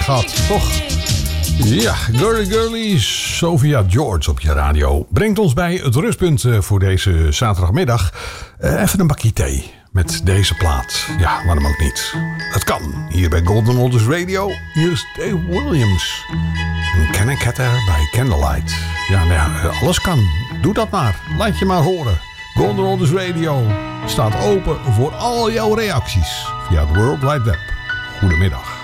gehad, toch? Ja, Girly Girly, Sophia George op je radio. Brengt ons bij het rustpunt voor deze zaterdagmiddag. Even een bakje thee met deze plaat. Ja, waarom ook niet? Het kan. Hier bij Golden Oldies Radio. Hier is Dave Williams. En Can I Get There by Candlelight. Ja, nou ja, alles kan. Doe dat maar. Laat je maar horen. Golden Oldies Radio staat open voor al jouw reacties via het World Wide Web. Goedemiddag.